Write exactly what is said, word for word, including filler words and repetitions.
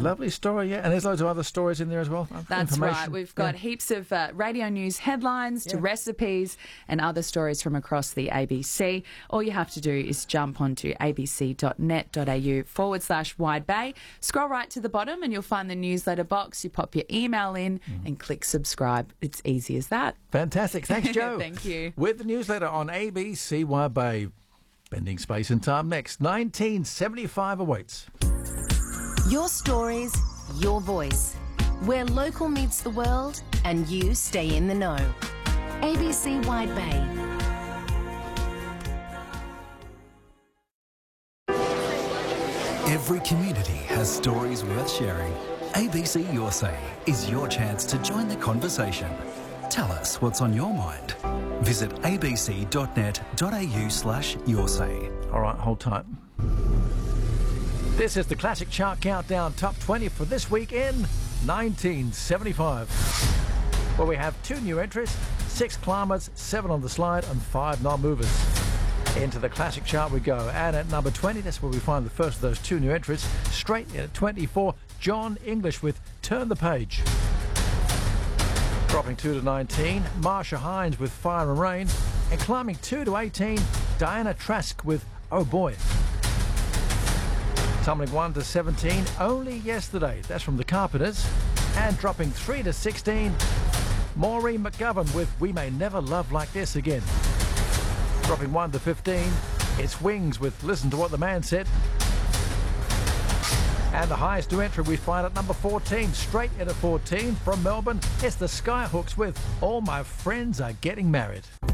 Lovely story, yeah. And there's loads of other stories in there as well. That's right. We've got yeah. heaps of uh, radio news headlines to yeah. recipes and other stories from across the A B C. All you have to do is jump onto abc.net.au forward slash Wide Bay. Scroll right to the bottom and you'll find the newsletter box. You pop your email in mm. and click subscribe. It's easy as that. Fantastic. Thanks, Jo. Thank you. With the newsletter on A B C Wide Bay. Bending space and time next. nineteen seventy-five awaits. Your stories, your voice. Where local meets the world and you stay in the know. A B C Wide Bay. Every community has stories worth sharing. A B C Your Say is your chance to join the conversation. Tell us what's on your mind. Visit abc.net.au slash your say. All right, hold tight. This is the Classic Chart Countdown Top twenty for this week in nineteen seventy-five. Where we have two new entries, six climbers, seven on the slide and five non-movers. Into the Classic Chart we go. And at number twenty, that's where we find the first of those two new entries. Straight in at twenty-four, John English with Turn the Page. Dropping two to nineteen, Marsha Hines with Fire and Rain. And climbing two to eighteen, Diana Trask with Oh Boy. Tumbling one to seventeen, Only Yesterday. That's from the Carpenters. And dropping three to sixteen, Maureen McGovern with We May Never Love Like This Again. Dropping one to fifteen, it's Wings with Listen to What the Man Said. And the highest new entry we find at number fourteen, straight in at fourteen from Melbourne, it's the Skyhooks with All My Friends Are Getting Married.